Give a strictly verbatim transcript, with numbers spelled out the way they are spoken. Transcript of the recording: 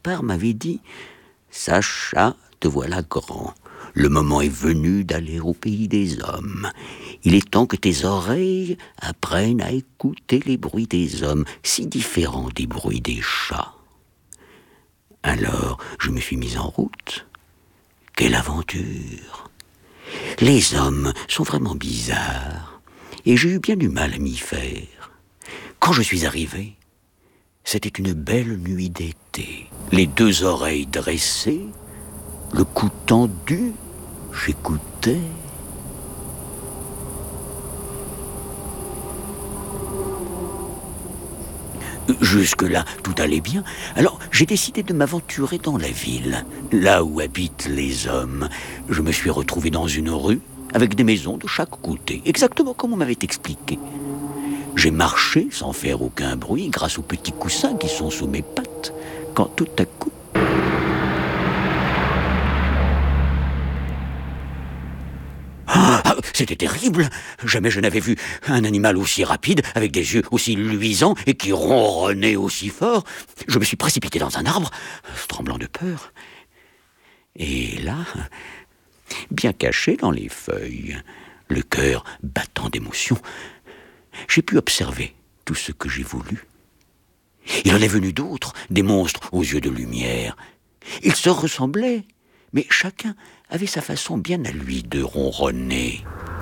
père m'avait dit « Sacha, te voilà grand. Le moment est venu d'aller au pays des hommes. Il est temps que tes oreilles apprennent à écouter les bruits des hommes, si différents des bruits des chats. » Alors, je me suis mis en route. Quelle aventure! Les hommes sont vraiment bizarres, et j'ai eu bien du mal à m'y faire. Quand je suis arrivé, c'était une belle nuit d'été. Les deux oreilles dressées, le cou tendu, j'écoutais. Jusque-là, tout allait bien. Alors, j'ai décidé de m'aventurer dans la ville, là où habitent les hommes. Je me suis retrouvé dans une rue, avec des maisons de chaque côté, exactement comme on m'avait expliqué. J'ai marché sans faire aucun bruit, grâce aux petits coussins qui sont sous mes pattes, quand tout à coup... Ah, c'était terrible! Jamais je n'avais vu un animal aussi rapide, avec des yeux aussi luisants et qui ronronnait aussi fort. Je me suis précipité dans un arbre, tremblant de peur. Et là, bien caché dans les feuilles, le cœur battant d'émotion, j'ai pu observer tout ce que j'ai voulu. Il en est venu d'autres, des monstres aux yeux de lumière. Ils se ressemblaient, mais chacun avait sa façon bien à lui de ronronner.